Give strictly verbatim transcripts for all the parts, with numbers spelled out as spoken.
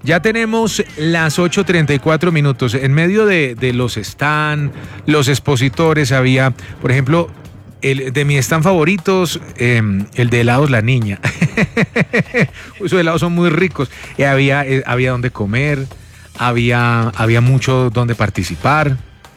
Ya tenemos las ocho treinta y cuatro minutos. En medio de, de los stand, los expositores, había, por ejemplo, el de mis stand favoritos, eh, el de helados La Niña. Esos helados son muy ricos. Y había, eh, había donde comer, había, había mucho donde participar.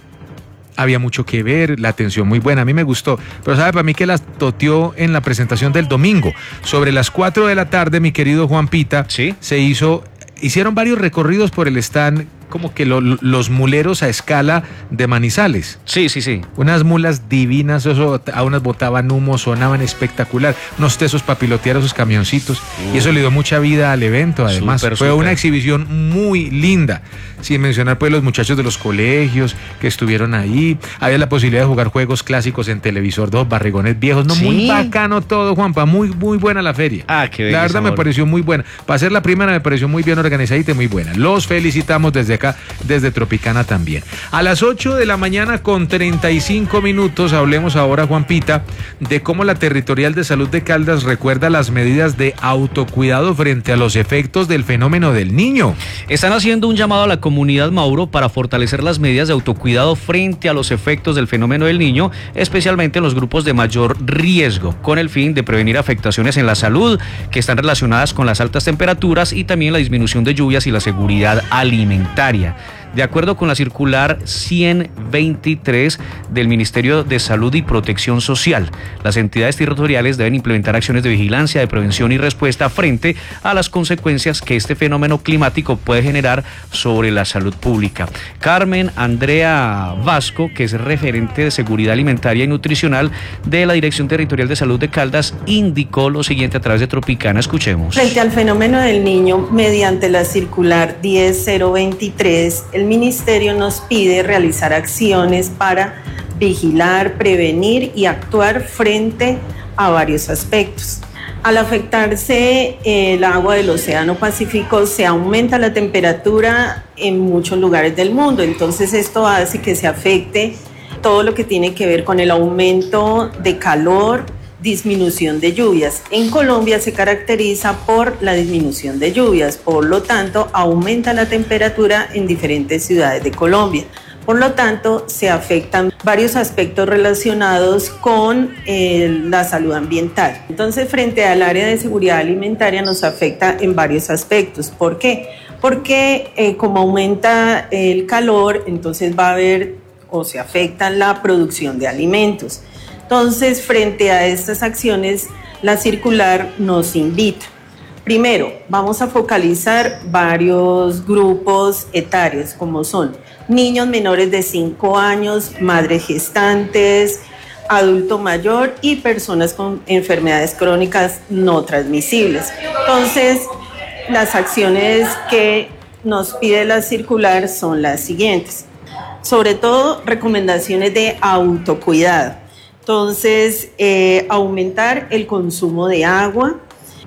Había mucho que ver, la atención muy buena, a mí me gustó, pero sabe para mí que la toteó en la presentación del domingo. Sobre las cuatro de la tarde, mi querido Juan Pita, ¿sí? se hizo, hicieron varios recorridos por el stand, como que lo, los muleros a escala de Manizales. Sí, sí, sí. Unas mulas divinas, eso, a unas botaban humo, sonaban espectacular, unos tesos para pilotear esos camioncitos, uh. y eso le dio mucha vida al evento, además. Super, Fue super. una exhibición muy linda, sin mencionar pues los muchachos de los colegios que estuvieron ahí, había la posibilidad de jugar juegos clásicos en televisor, dos barrigones viejos, no, ¿sí? Muy bacano todo, Juanpa, muy, muy buena la feria. Ah, qué La verdad me pareció muy buena, para ser la primera me pareció muy bien organizadita y muy buena. Los felicitamos desde acá, desde Tropicana también. A las ocho de la mañana con treinta y cinco minutos, hablemos ahora, Juanpita, de cómo la Territorial de Salud de Caldas recuerda las medidas de autocuidado frente a los efectos del fenómeno del niño. Están haciendo un llamado a la comunidad, Mauro, para fortalecer las medidas de autocuidado frente a los efectos del fenómeno del niño, especialmente en los grupos de mayor riesgo, con el fin de prevenir afectaciones en la salud que están relacionadas con las altas temperaturas y también la disminución de lluvias y la seguridad alimentaria. De acuerdo con la circular ciento veintitrés del Ministerio de Salud y Protección Social, las entidades territoriales deben implementar acciones de vigilancia, de prevención y respuesta frente a las consecuencias que este fenómeno climático puede generar sobre la salud pública. Carmen Andrea Vasco, que es referente de seguridad alimentaria y nutricional de la Dirección Territorial de Salud de Caldas, indicó lo siguiente a través de Tropicana. Escuchemos. Frente al fenómeno del niño, mediante la circular diez mil veintitrés, el Ministerio nos pide realizar acciones para vigilar, prevenir y actuar frente a varios aspectos. Al afectarse el agua del Océano Pacífico, se aumenta la temperatura en muchos lugares del mundo. Entonces esto hace que se afecte todo lo que tiene que ver con el aumento de calor, disminución de lluvias. En Colombia se caracteriza por la disminución de lluvias, por lo tanto aumenta la temperatura en diferentes ciudades de Colombia. Por lo tanto, se afectan varios aspectos relacionados con eh, la salud ambiental. Entonces, frente al área de seguridad alimentaria nos afecta en varios aspectos. ¿Por qué? Porque eh, como aumenta el calor, entonces va a haber o se afecta la producción de alimentos. Entonces, frente a estas acciones, la circular nos invita. Primero, vamos a focalizar varios grupos etarios, como son niños menores de cinco años, madres gestantes, adulto mayor y personas con enfermedades crónicas no transmisibles. Entonces, las acciones que nos pide la circular son las siguientes. Sobre todo, recomendaciones de autocuidado. Entonces, eh, aumentar el consumo de agua,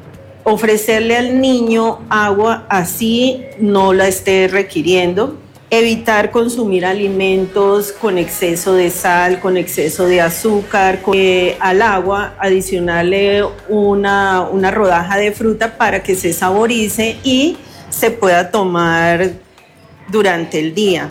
ofrecerle al niño agua así no la esté requiriendo, evitar consumir alimentos con exceso de sal, con exceso de azúcar, con, eh, al agua adicionarle una, una rodaja de fruta para que se saborice y se pueda tomar durante el día.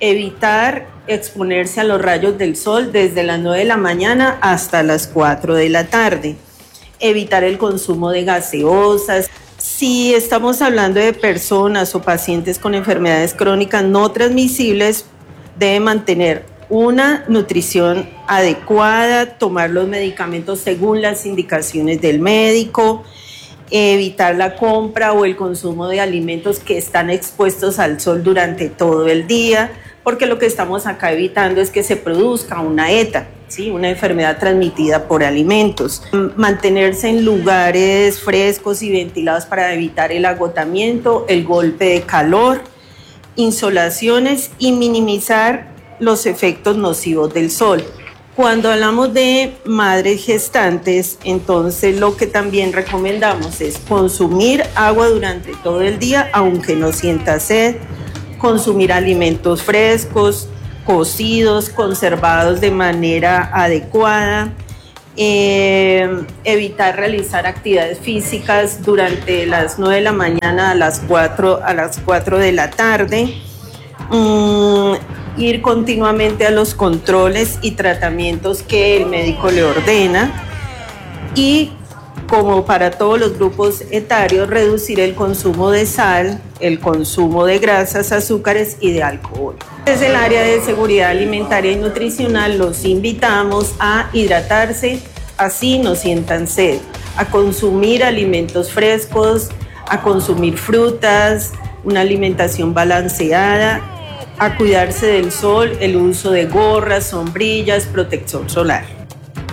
Evitar exponerse a los rayos del sol desde las nueve de la mañana hasta las cuatro de la tarde. Evitar el consumo de gaseosas. Si estamos hablando de personas o pacientes con enfermedades crónicas no transmisibles, deben mantener una nutrición adecuada, tomar los medicamentos según las indicaciones del médico, evitar la compra o el consumo de alimentos que están expuestos al sol durante todo el día, porque lo que estamos acá evitando es que se produzca una ETA, ¿sí? Una enfermedad transmitida por alimentos. Mantenerse en lugares frescos y ventilados para evitar el agotamiento, el golpe de calor, insolaciones y minimizar los efectos nocivos del sol. Cuando hablamos de madres gestantes, entonces lo que también recomendamos es consumir agua durante todo el día, aunque no sienta sed, consumir alimentos frescos, cocidos, conservados de manera adecuada, Eh, evitar realizar actividades físicas durante las nueve de la mañana a las cuatro, a las cuatro de la tarde, mm, ir continuamente a los controles y tratamientos que el médico le ordena y, como para todos los grupos etarios, reducir el consumo de sal, el consumo de grasas, azúcares y de alcohol. Desde el área de seguridad alimentaria y nutricional los invitamos a hidratarse, así no sientan sed, a consumir alimentos frescos, a consumir frutas, una alimentación balanceada, a cuidarse del sol, el uso de gorras, sombrillas, protector solar.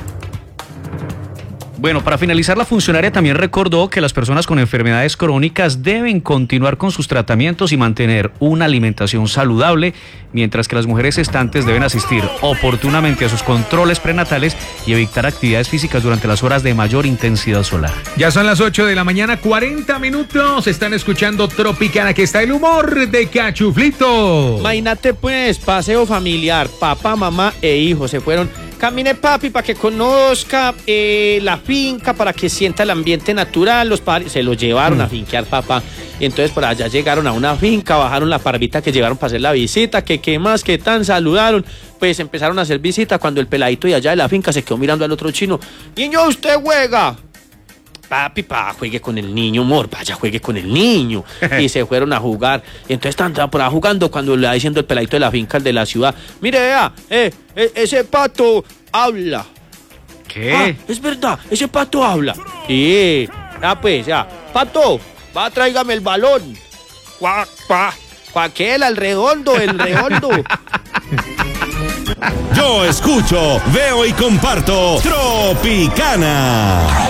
Bueno, para finalizar, la funcionaria también recordó que las personas con enfermedades crónicas deben continuar con sus tratamientos y mantener una alimentación saludable, mientras que las mujeres gestantes deben asistir oportunamente a sus controles prenatales y evitar actividades físicas durante las horas de mayor intensidad solar. Ya son las ocho de la mañana, cuarenta minutos. Están escuchando Tropicana, que está el humor de Cachuflito. Imagínate pues, paseo familiar, papá, mamá e hijo se fueron. Camine papi para que conozca eh, la finca, para que sienta el ambiente natural. Los padres se lo llevaron mm. a finquear, papá. Y entonces por allá llegaron a una finca, bajaron la parvita que llevaron para hacer la visita, que qué más, que tan, saludaron. Pues empezaron a hacer visita cuando el peladito de allá de la finca se quedó mirando al otro chino. Niño, ¿usted juega? Papi, pa, juegue con el niño, amor, vaya, juegue con el niño. Y se fueron a jugar. Y entonces estaban por ahí jugando cuando le va diciendo el peladito de la finca, el de la ciudad: mire, vea, eh, eh, ese pato habla. ¿Qué? Ah, es verdad, ese pato habla. Sí, ya pues, ya. Pato, va, tráigame el balón. Cuac, cuac, cuaquela, el redondo, el redondo. Yo escucho, veo y comparto Tropicana.